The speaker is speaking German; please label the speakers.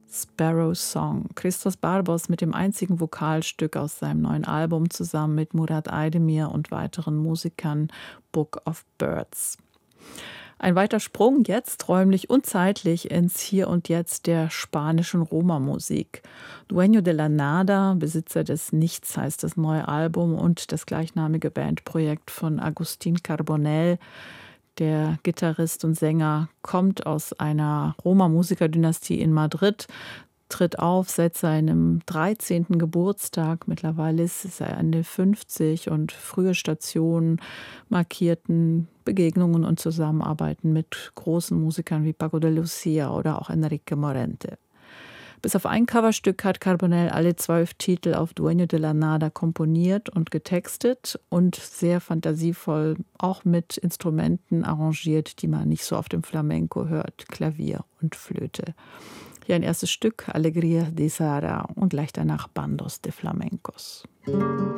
Speaker 1: Sparrow Song. Christos Barbos mit dem einzigen Vokalstück aus seinem neuen Album zusammen mit Murat Aydemir und weiteren Musikern Book of Birds. Ein weiter Sprung jetzt räumlich und zeitlich ins Hier und Jetzt der spanischen Roma-Musik. Dueño de la Nada, Besitzer des Nichts, heißt das neue Album und das gleichnamige Bandprojekt von Agustín Carbonell. Der Gitarrist und Sänger kommt aus einer Roma-Musikerdynastie in Madrid, tritt auf seit seinem 13. Geburtstag. Mittlerweile ist er Ende 50 und frühe Stationen markierten Begegnungen und Zusammenarbeiten mit großen Musikern wie Paco de Lucia oder auch Enrique Morente. Bis auf ein Coverstück hat Carbonell alle 12 Titel auf Dueño de la Nada komponiert und getextet und sehr fantasievoll auch mit Instrumenten arrangiert, die man nicht so oft im Flamenco hört, Klavier und Flöte. Hier ein erstes Stück, Alegría de Sara und gleich danach Bandos de Flamencos.